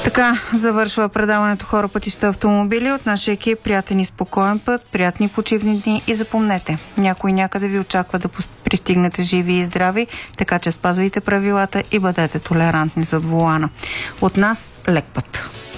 Така завършва предаването Хора, пътища, автомобили от нашия екип. Приятен и спокоен път, приятни почивни дни и запомнете, някой някъде ви очаква да пристигнете живи и здрави, така че спазвайте правилата и бъдете толерантни зад волана. От нас лек път!